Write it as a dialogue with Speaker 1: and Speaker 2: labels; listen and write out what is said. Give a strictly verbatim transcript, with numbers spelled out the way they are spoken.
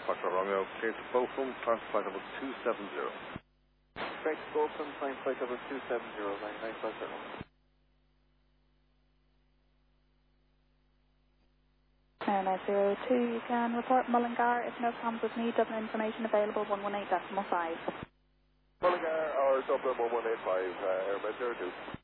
Speaker 1: Foxtrot Romeo, clear to Bochum, climb flight level two seven zero.
Speaker 2: Correct, Bochum, climb flight level two seven zero, line nine five seven.
Speaker 3: And uh, zero two, you can report Mullingar. If no problems with me, Dublin information available one one eight decimal five.
Speaker 2: Mullingar, or Dublin one one eight five, uh, Airmet zero two.